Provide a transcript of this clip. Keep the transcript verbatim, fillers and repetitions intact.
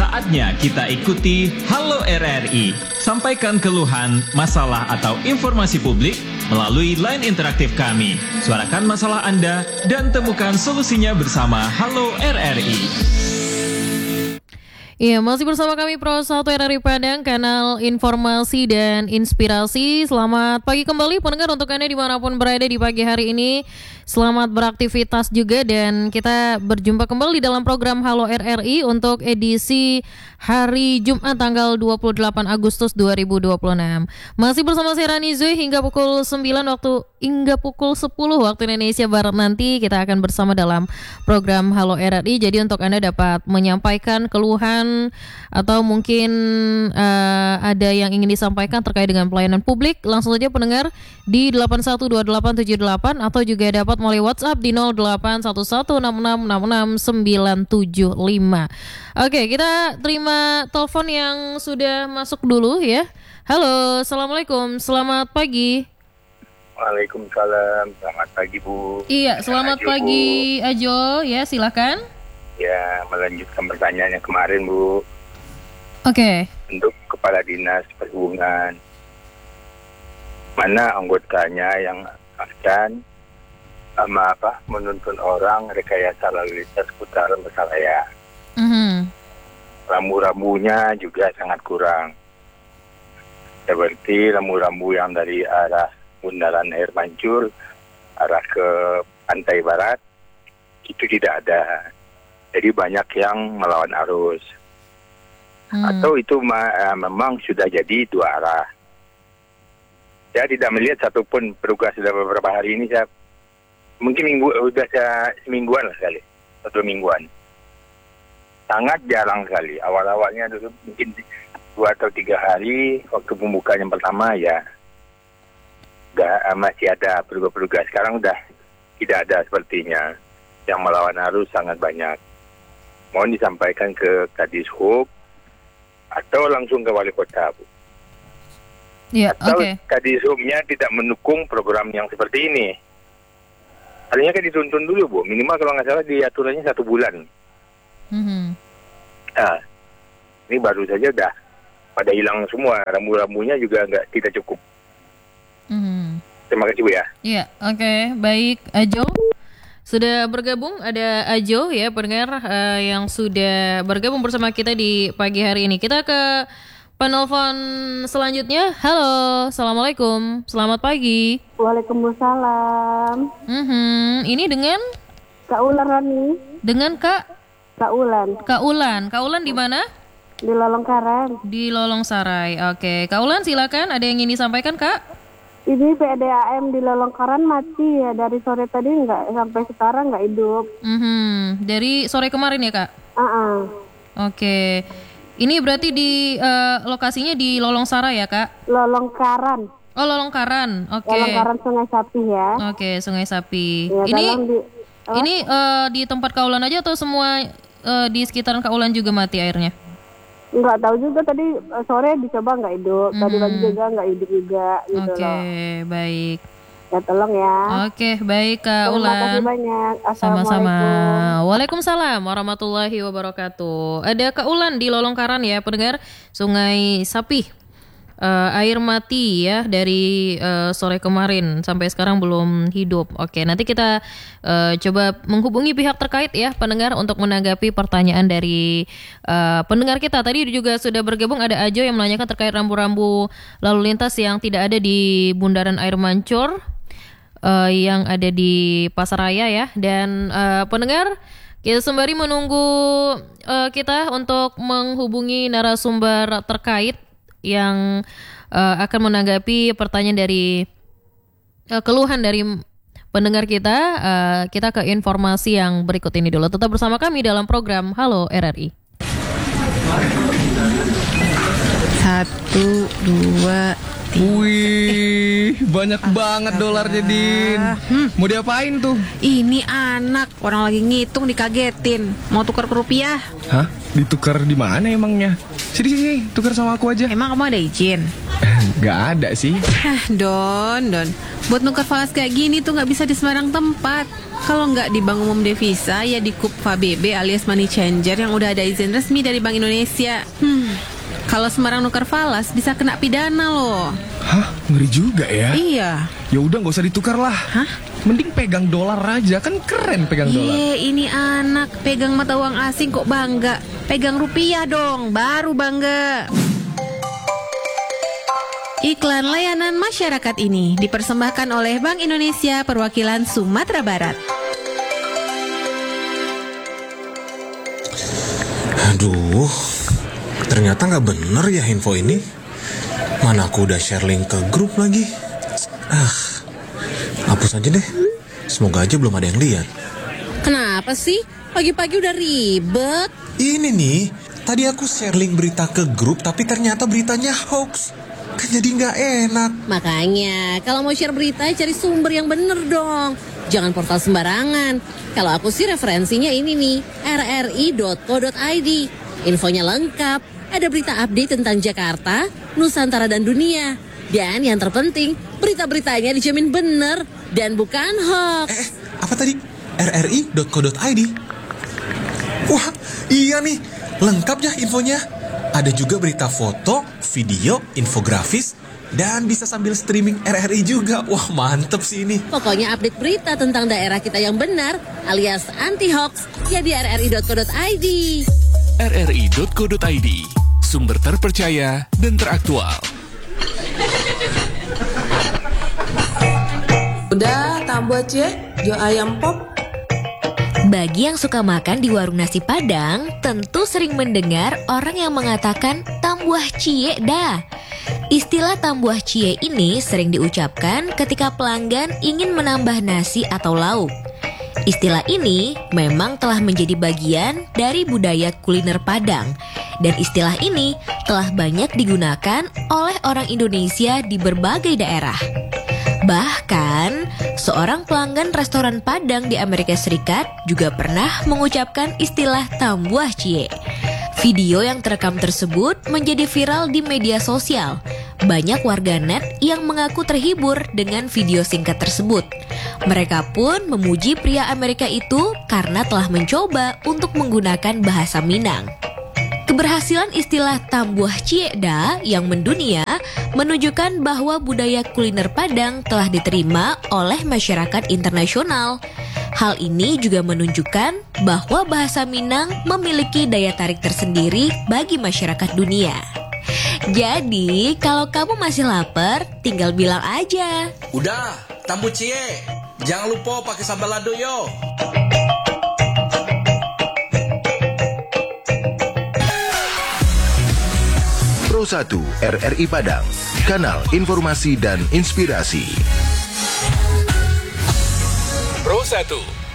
Saatnya kita ikuti Halo R R I. Sampaikan keluhan, masalah atau informasi publik melalui line interaktif kami. Suarakan masalah Anda dan temukan solusinya bersama Halo R R I. Iya, masih bersama kami Pro satu R R I Padang, kanal informasi dan inspirasi. Selamat pagi kembali pendengar untuk Anda dimanapun berada di pagi hari ini. Selamat beraktivitas juga dan kita berjumpa kembali dalam program Halo R R I untuk edisi hari Jumat tanggal dua puluh delapan Agustus dua ribu dua puluh enam. Masih bersama saya Rani Zui hingga pukul sembilan waktu hingga pukul sepuluh waktu Indonesia Barat nanti kita akan bersama dalam program Halo R R I. Jadi untuk Anda dapat menyampaikan keluhan atau mungkin uh, ada yang ingin disampaikan terkait dengan pelayanan publik, langsung saja pendengar di delapan satu dua delapan tujuh delapan atau juga dapat melalui WhatsApp di nol delapan satu satu enam enam enam enam sembilan tujuh lima. Oke, kita terima telepon yang sudah masuk dulu ya. Halo, Assalamualaikum, selamat pagi. Waalaikumsalam, selamat pagi Bu. Iya, selamat Ajo, pagi Bu. Ajo, ya silakan. Ya, melanjutkan pertanyaan yang kemarin Bu. Oke. Untuk Kepala Dinas Perhubungan, mana anggotanya yang akan sama apa menuntun orang rekayasa lalu lintas putaran Besaraya. Mm-hmm. Rambu-rambunya juga sangat kurang. Seperti rambu-rambu yang dari arah Bundaran Air Mancur arah ke Pantai Barat itu tidak ada. Jadi banyak yang melawan arus. Hmm. Atau itu ma- memang sudah jadi dua arah. Saya tidak melihat satupun petugas sudah beberapa hari ini. Saya mungkin minggu sudah saya semingguan lah sekali, satu mingguan. Sangat jarang sekali. Awal-awalnya dulu mungkin dua atau tiga hari waktu pembukaan yang pertama ya. Udah, masih ada petugas-petugas. Sekarang udah tidak ada sepertinya. Yang melawan arus sangat banyak. Mohon disampaikan ke Kadishub atau langsung ke Wali Kota, Bu. Ya, atau okay. Kadishubnya tidak mendukung program yang seperti ini. Artinya kan dituntun dulu, Bu. Minimal kalau nggak salah diaturannya satu bulan. Mm-hmm. Nah, ini baru saja udah pada hilang semua. Rambu-rambunya juga nggak tidak cukup. Mm-hmm. Terima kasih, Bu ya. Iya, oke. Okay. Baik, Ajo. Sudah bergabung, ada Ajo ya pendengar uh, yang sudah bergabung bersama kita di pagi hari ini. Kita ke penelpon selanjutnya. Halo, Assalamualaikum, selamat pagi. Waalaikumsalam. Mm-hmm. Ini dengan Kak Ulan Rani. Dengan Kak Kak Ulan. Kak Ulan, Kak Ulan di mana? Di Lolongkaran. Di Lolongsarai. Oke, Kak Ulan silakan. Ada yang ingin disampaikan Kak? Ini P D A M di Lolongkaran mati ya, dari sore tadi nggak, sampai sekarang nggak hidup. Mm-hmm. Dari sore kemarin ya Kak? Uh-uh. Oke, ini berarti di uh, lokasinya di Lolongsarai ya Kak? Lolongkaran. Oh Lolongkaran, oke. Lolongkaran Sungai Sapi ya. Oke, Sungai Sapi. Ya, ini di, ini uh, di tempat Kak Ulan aja atau semua uh, di sekitaran Kak Ulan juga mati airnya? Nggak tahu juga, tadi sore dicoba nggak hidup, hmm. tadi pagi juga nggak hidup juga gitu. Oke, okay, baik. Ya tolong ya. Oke, okay, baik Kak Ulan. Terima kasih banyak. Sama-sama. Waalaikumsalam warahmatullahi wabarakatuh. Ada Kak Ulan di Lolongkaran ya, pendengar, Sungai Sapi. Uh, air mati ya dari uh, sore kemarin sampai sekarang belum hidup. Oke, nanti kita uh, coba menghubungi pihak terkait ya pendengar untuk menanggapi pertanyaan dari uh, pendengar kita. Tadi juga sudah bergabung ada Ajo yang menanyakan terkait rambu-rambu lalu lintas yang tidak ada di Bundaran Air Mancur uh, yang ada di Pasaraya ya. Dan uh, pendengar, kita sembari menunggu uh, kita untuk menghubungi narasumber terkait yang uh, akan menanggapi pertanyaan dari uh, keluhan dari pendengar kita, uh, kita ke informasi yang berikut ini dulu. Tetap bersama kami dalam program Halo R R I. Satu, dua, tiga. Wih, banyak ah, banget dolarnya, Din. Hmm. Mau diapain tuh? Ini anak, orang lagi ngitung dikagetin. Mau tukar ke rupiah. Hah? Ditukar di mana emangnya? Sini, sini, tukar sama aku aja. Emang kamu ada izin? Gak ada sih. Ah, Don, Don. Buat nuker falas kayak gini tuh nggak bisa di sembarang tempat. Kalau nggak di Bank Umum Devisa, ya di KUPVA B B alias Money Changer yang udah ada izin resmi dari Bank Indonesia. Hmm. Kalau sembarang nuker falas bisa kena pidana loh. Hah? Ngeri juga ya? Iya. Ya udah nggak usah ditukar lah. Hah? Mending pegang dolar aja, kan keren pegang dolar. Ye, ini anak pegang mata uang asing kok bangga. Pegang rupiah dong, baru bangga. Iklan layanan masyarakat ini dipersembahkan oleh Bank Indonesia Perwakilan Sumatera Barat. Aduh, ternyata nggak bener ya info ini. Mana aku udah share link ke grup lagi. Ah, hapus aja deh. Semoga aja belum ada yang lihat. Kenapa sih? Pagi-pagi udah ribet. Ini nih, tadi aku share link berita ke grup tapi ternyata beritanya hoax. Kan jadi nggak enak. Makanya, kalau mau share berita cari sumber yang bener dong. Jangan portal sembarangan. Kalau aku sih referensinya ini nih, r r i dot co dot i d. Infonya lengkap. Ada berita update tentang Jakarta, Nusantara dan dunia. Dan yang terpenting, berita-beritanya dijamin bener dan bukan hoax. Eh, apa tadi? r r i dot co dot i d. Wah, iya nih. Lengkap ya infonya. Ada juga berita foto, video, infografis, dan bisa sambil streaming R R I juga. Wah, mantep sih ini. Pokoknya update berita tentang daerah kita yang benar alias anti-hoax ya di r r i dot co dot i d. r r i dot co dot i d, sumber terpercaya dan teraktual. Udah, tambah cek, jo ayam pop. Bagi yang suka makan di warung nasi Padang, tentu sering mendengar orang yang mengatakan tambuah cie dah. Istilah tambuah cie ini sering diucapkan ketika pelanggan ingin menambah nasi atau lauk. Istilah ini memang telah menjadi bagian dari budaya kuliner Padang, dan istilah ini telah banyak digunakan oleh orang Indonesia di berbagai daerah. Bahkan, seorang pelanggan restoran Padang di Amerika Serikat juga pernah mengucapkan istilah tambuah cie. Video yang terekam tersebut menjadi viral di media sosial. Banyak warganet yang mengaku terhibur dengan video singkat tersebut. Mereka pun memuji pria Amerika itu karena telah mencoba untuk menggunakan bahasa Minang. Keberhasilan istilah tambuah cieda yang mendunia menunjukkan bahwa budaya kuliner Padang telah diterima oleh masyarakat internasional. Hal ini juga menunjukkan bahwa bahasa Minang memiliki daya tarik tersendiri bagi masyarakat dunia. Jadi, kalau kamu masih lapar, tinggal bilang aja. Udah, tambu cie. Jangan lupa pakai sambal lado yo. Pro satu R R I Padang, kanal informasi dan inspirasi. Pro satu